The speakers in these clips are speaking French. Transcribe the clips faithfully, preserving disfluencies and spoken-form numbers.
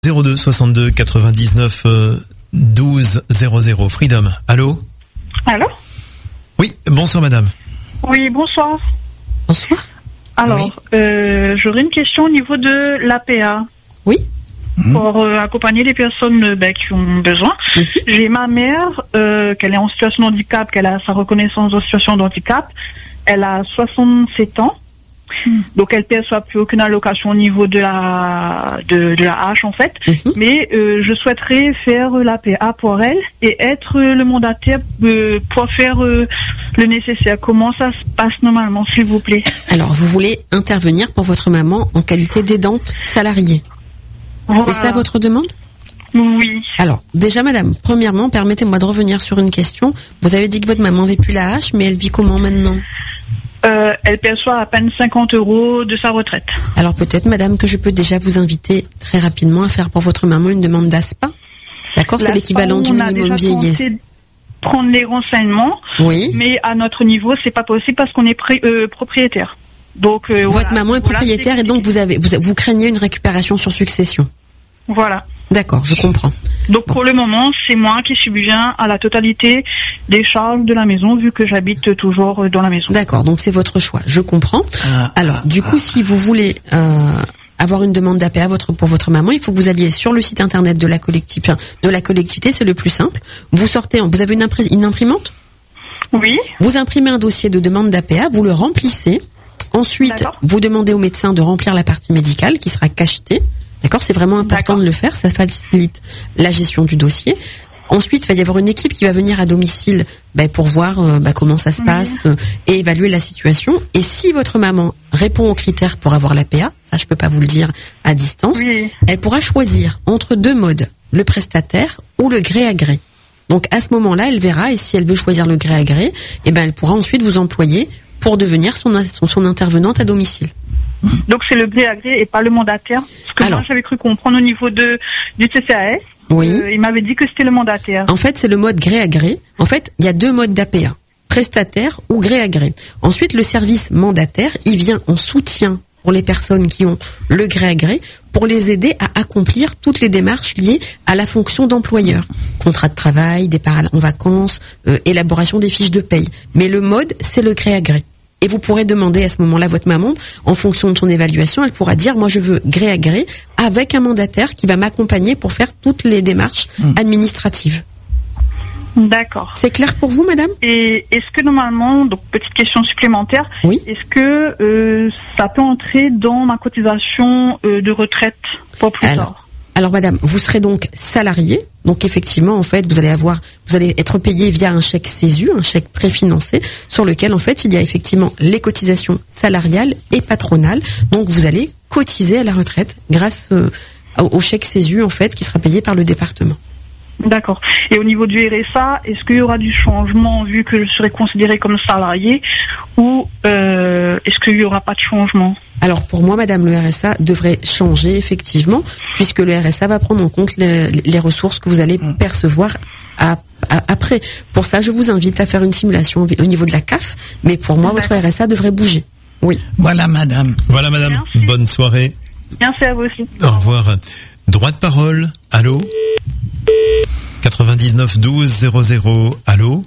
zéro deux soixante-deux quatre-vingt-dix-neuf douze zéro zéro. Freedom, allô? Allô? Oui, bonsoir madame. Oui, bonsoir. Bonsoir. Alors, Oui. euh, j'aurais une question au niveau de l'A P A. Oui. Pour euh, accompagner les personnes euh, ben, qui ont besoin. Mhm. J'ai ma mère, euh, qu'elle est en situation de handicap, qu'elle a sa reconnaissance en situation de handicap. Elle a soixante-sept ans. Mm. Donc elle perçoit plus aucune allocation au niveau de la de, de la hache en fait. Mhm. Mais euh, je souhaiterais faire l'A P A pour elle et être euh, le mandataire euh, pour faire euh, le nécessaire. Comment ça se passe normalement, s'il vous plaît? Alors, vous voulez intervenir pour votre maman en qualité d'aidante salariée. Voilà. C'est ça votre demande? Oui. Alors, déjà madame, premièrement, permettez-moi de revenir sur une question. Vous avez dit que votre maman n'avait plus la hache, mais elle vit comment maintenant? Euh, elle perçoit à peine cinquante euros de sa retraite. Alors peut-être madame que je peux déjà vous inviter très rapidement à faire pour votre maman une demande d'A S P A. D'accord? C'est L'A S P A, l'équivalent du on a minimum déjà vieillesse. tenté de prendre les renseignements, Oui. mais à notre niveau, c'est pas possible parce qu'on est pré- euh, propriétaire. Donc euh, Votre voilà. maman est Voilà, propriétaire c'est- et donc vous avez vous, vous craignez une récupération sur succession. Voilà. D'accord, je comprends. Donc pour le moment, c'est moi qui subviens à la totalité des charges de la maison vu que j'habite toujours dans la maison. D'accord, donc c'est votre choix, je comprends. Ah, Alors, du coup, si vous voulez euh, avoir une demande d'A P A votre, pour votre maman, il faut que vous alliez sur le site internet de la collectivité. De la collectivité, c'est le plus simple. Vous sortez, en- vous avez une, impré- une imprimante. Oui. Vous imprimez un dossier de demande d'A P A, vous le remplissez. Ensuite, D'accord. vous demandez au médecin de remplir la partie médicale qui sera cachetée. D'accord, c'est vraiment important D'accord. de le faire, ça facilite la gestion du dossier. Ensuite, il va y avoir une équipe qui va venir à domicile ben, pour voir euh, ben, comment ça se Oui. passe euh, et évaluer la situation. Et si votre maman répond aux critères pour avoir l'A P A, ça je peux pas vous le dire à distance, Oui. elle pourra choisir entre deux modes, le prestataire ou le gré à gré. Donc à ce moment-là, elle verra et si elle veut choisir le gré à gré, eh ben elle pourra ensuite vous employer pour devenir son, son, son intervenante à domicile. Donc c'est le gré à gré et pas le mandataire. Parce que Alors. moi j'avais cru comprendre au niveau de du C C A S. Oui. euh, il m'avait dit que c'était le mandataire. En fait, c'est le mode gré à gré. En fait, il y a deux modes d'A P A, prestataire ou gré à gré. Ensuite, le service mandataire, il vient en soutien pour les personnes qui ont le gré à gré pour les aider à accomplir toutes les démarches liées à la fonction d'employeur. Contrat de travail, départ en vacances, euh, élaboration des fiches de paye. Mais le mode, c'est le gré à gré. Et vous pourrez demander à ce moment-là votre maman, en fonction de son évaluation, elle pourra dire, moi je veux gré à gré, avec un mandataire qui va m'accompagner pour faire toutes les démarches Mmh. administratives. D'accord. C'est clair pour vous, madame? Et est-ce que normalement, donc petite question supplémentaire, Oui. est-ce que euh, ça peut entrer dans ma cotisation euh, de retraite pour plus Alors, tard? alors madame, vous serez donc salarié, donc effectivement en fait vous allez avoir, vous allez être payé via un chèque CESU, un chèque préfinancé, sur lequel en fait il y a effectivement les cotisations salariales et patronales, donc vous allez cotiser à la retraite grâce euh, au au chèque CESU en fait qui sera payé par le département. D'accord. Et au niveau du R S A, est-ce qu'il y aura du changement vu que je serai considérée comme salarié ou euh, est-ce qu'il n'y aura pas de changement? Alors pour moi, madame, le R S A devrait changer effectivement, puisque le R S A va prendre en compte les, les ressources que vous allez percevoir à, à- après. Pour ça, je vous invite à faire une simulation au niveau de la C A F, mais pour moi, votre D'accord. R S A devrait bouger. Oui. Voilà, madame. Voilà madame, Merci. bonne soirée. Merci à vous aussi. Au revoir. Droit de parole, allô? quatre-vingt-dix-neuf douze zéro zéro, allô?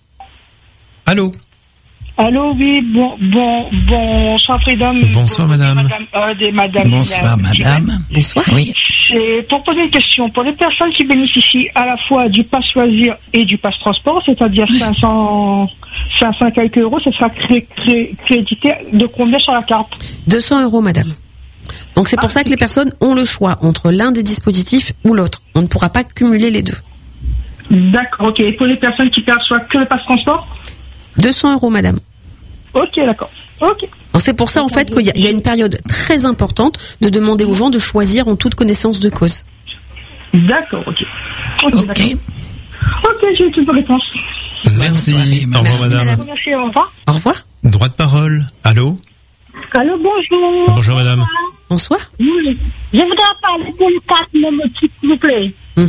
Allô? Allô, oui, bon, bon, bonsoir, Freedom. Bonsoir, Bon, madame. madame, euh, des madame Bonsoir, Lina. madame. Bonsoir. Oui. C'est pour poser une question. Pour les personnes qui bénéficient à la fois du pass loisir et du pass transport, c'est-à-dire cinq cents, cinq cents quelques euros, ça sera cré- cré- crédité de combien sur la carte? deux cents euros, madame. Donc c'est pour ça que les personnes ont le choix entre l'un des dispositifs ou l'autre. On ne pourra pas cumuler les deux. D'accord, ok. Et pour les personnes qui perçoivent que le pass transport? deux cents euros, madame. Ok, d'accord. Ok. Donc c'est pour ça en fait qu'il y, a- il y a une période très importante de demander aux gens de choisir en toute connaissance de cause. D'accord, ok. Ok, Ok. d'accord. Ok, j'ai toutes vos réponses. Merci. Bonne soirée, Au madame. revoir Merci, madame. madame. Merci, au revoir. Au revoir. Droit de parole, allô? Allô, bonjour. Bonjour madame. Bonsoir. Oui. Je voudrais parler pour le carte momotique, s'il vous plaît. Mhm.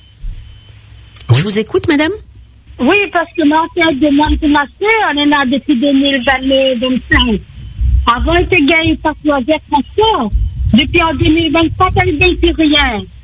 Oui. Je vous écoute, madame. Oui, parce que moi, c'est une demande pour ma soeur, on est là depuis deux mille vingt-cinq. Avant, elle était gagnée par le transport. Depuis en deux mille vingt-quatre, elle ne gagne plus rien.